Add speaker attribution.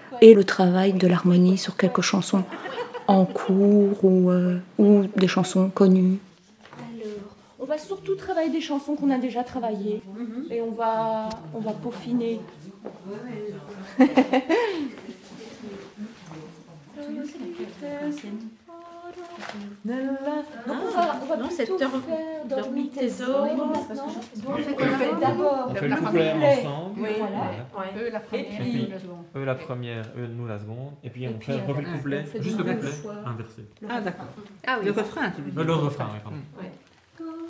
Speaker 1: et le travail de l'harmonie sur quelques chansons en cours ou des chansons connues. Alors, on va surtout travailler des chansons qu'on a déjà travaillées et on va peaufiner.
Speaker 2: Non, c'est dormi tes oreilles.
Speaker 1: On fait d'abord.
Speaker 3: On fait le couplet ensemble.
Speaker 1: Oui, voilà.
Speaker 4: Eux la première,
Speaker 1: Et puis,
Speaker 4: nous la seconde.
Speaker 3: Eux la première, eux nous la seconde. Et puis on
Speaker 1: puis,
Speaker 3: refait le couplet,
Speaker 1: on fait
Speaker 3: juste le
Speaker 1: une
Speaker 3: couplet,
Speaker 1: fois.
Speaker 3: inversé.
Speaker 2: Ah, d'accord.
Speaker 4: Ah oui.
Speaker 2: Le refrain, tu veux dire.
Speaker 3: Le refrain, oui, pardon.
Speaker 1: Ouais.